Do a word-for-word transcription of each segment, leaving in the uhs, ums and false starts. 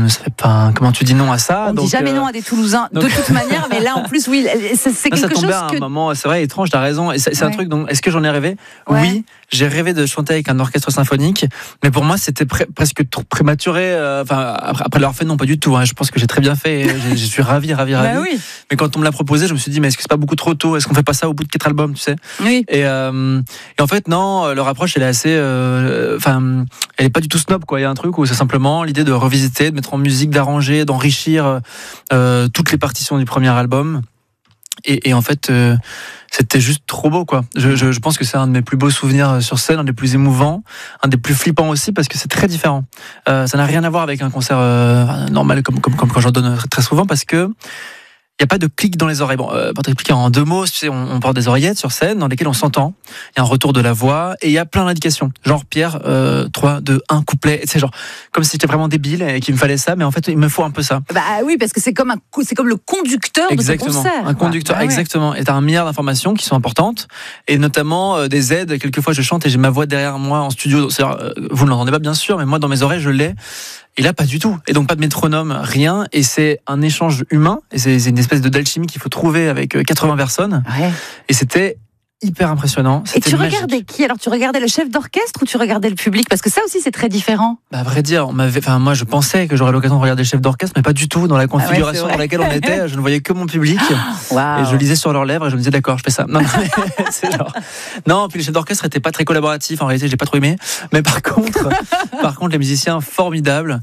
euh, ça fait pas, comment tu dis non à ça? On ne dit jamais euh... non à des Toulousains donc... de toute manière, mais là en plus, oui, c'est, c'est quelque non, ça chose à un que... moment, c'est vrai, étrange, t'as raison. Et c'est, c'est ouais. un truc, donc, est-ce que j'en ai rêvé? Ouais. Oui, j'ai rêvé de chanter avec un orchestre symphonique, mais pour moi, c'était pré- presque trop prématuré. Enfin, euh, après, après l'avoir fait, non, pas du tout. Hein. Je pense que j'ai très bien fait. Je suis ravi, ravi, ravi. Bah oui. Mais quand on me l'a proposé, je me suis dit, mais est-ce que c'est pas beaucoup trop tôt? Est-ce qu'on fait pas ça au bout de quatre albums, tu sais? Oui. Et, euh, et en fait, non, leur approche, elle est assez, enfin, euh, elle est pas du tout snob, quoi. Il y a un truc où c'est simplement l'idée de revisiter, de mettre en musique, d'arranger, d'enrichir euh, toutes les partitions du premier album. Et, et en fait, euh, c'était juste trop beau, quoi. Je, je, je pense que c'est un de mes plus beaux souvenirs sur scène, un des plus émouvants, un des plus flippants aussi, parce que c'est très différent. Euh, ça n'a rien à voir avec un concert euh, normal, comme, comme, comme quand j'en donne très souvent, parce que il n'y a pas de clic dans les oreilles. Bon, euh, pour t'expliquer en deux mots, tu sais, on, on porte des oreillettes sur scène dans lesquelles on s'entend. Il y a un retour de la voix et il y a plein d'indications. Genre, Pierre, euh, trois, deux, un couplet. C'est genre, comme si j'étais vraiment débile et qu'il me fallait ça, mais en fait, il me faut un peu ça. Bah oui, parce que c'est comme, un, c'est comme le conducteur exactement, de ton concert. Un conducteur, ah ouais. exactement. Et t'as un milliard d'informations qui sont importantes et notamment euh, des aides. Quelquefois, je chante et j'ai ma voix derrière moi en studio. Euh, vous ne l'entendez pas, bien sûr, mais moi, dans mes oreilles, je l'ai. Et là, pas du tout. Et donc, pas de métronome, rien. Et c'est un échange humain. Et c'est, c'est une espèce de d'alchimie qu'il faut trouver avec quatre-vingts personnes. Ouais. Et c'était hyper impressionnant. C'était et tu magique. regardais qui? Alors, tu regardais le chef d'orchestre ou tu regardais le public? Parce que ça aussi, c'est très différent. Bah, à vrai dire, on m'avait, enfin, moi, je pensais que j'aurais l'occasion de regarder le chef d'orchestre, mais pas du tout. Dans la configuration ah ouais, dans laquelle on était, je ne voyais que mon public. Wow. Et je lisais sur leurs lèvres et je me disais, d'accord, je fais ça. Non, non, mais, c'est genre... non puis le chef d'orchestre n'était pas très collaboratif. En réalité, je l'ai pas trop aimé. Mais par contre, par contre, les musiciens formidables.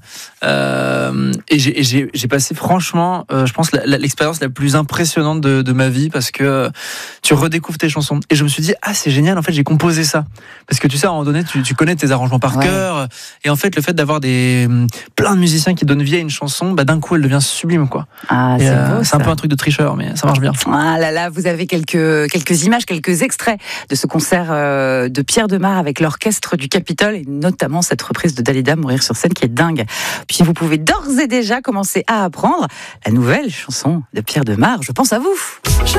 Euh, et, j'ai, et j'ai, j'ai passé, franchement, euh, je pense, la, la, l'expérience la plus impressionnante de, de ma vie parce que euh, tu redécouvres tes chansons. Et je me suis dit, ah, c'est génial, en fait, j'ai composé ça. Parce que tu sais, à un moment donné, tu, tu connais tes arrangements par ouais. cœur. Et en fait, le fait d'avoir des, plein de musiciens qui donnent vie à une chanson, bah, d'un coup, elle devient sublime, quoi. Ah, et, c'est, euh, beau, c'est un peu un truc de tricheur, mais ça marche bien. Ah là là, vous avez quelques, quelques images, quelques extraits de ce concert euh, de Pierre Demar avec l'orchestre du Capitole et notamment cette reprise de Dalida, Mourir sur scène, qui est dingue. Puis vous pouvez d'ores et déjà commencer à apprendre la nouvelle chanson de Pierre Demar. Je pense à vous. Je